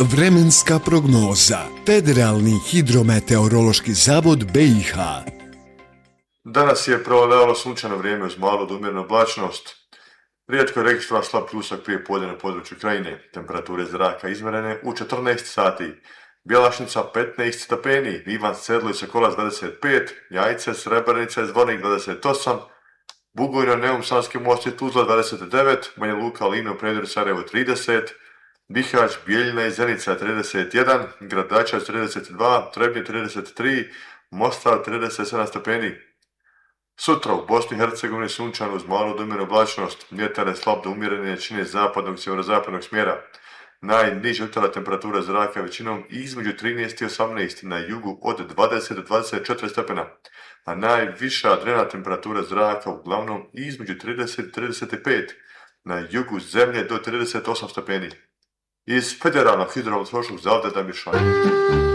Vremenska prognoza. Federalni hidrometeorološki zavod BiH. Danas je prevladavalo sunčano vrijeme uz malu do umjerenu oblačnost. Rijetko je registrovan slab pljusak prije podne na području krajine. Temperature zraka izmjerene u 14 sati. Bjelašnica 15 stepeni, Ivan Sedlo i Sokolac 25, Jajce, Srebrenica i Zvornik 28, Bugojno, Neum, Sanski Most i Tuzla 29, Banja Luka, Lino, Predor, Sarajevo 30, Bihać, Bijeljina i Zenica 31, Gradačac 32, Trebnje 33, Mostar 37 stepeni. Sutra u Bosni i Hercegovini sunčano uz malu do umjerenu oblačnost, vjetar je slab do umjerene jačine zapadnog i sjeverozapadnog smjera. Najniža jutarnja temperatura zraka većinom između 13 i 18, na jugu od 20 do 24 stepena, a najviša dnevna temperatura zraka uglavnom između 30 i 35, na jugu zemlje do 38 stepeni. Iz Federalnog hidrometeorološkog zavoda Damir Šajn.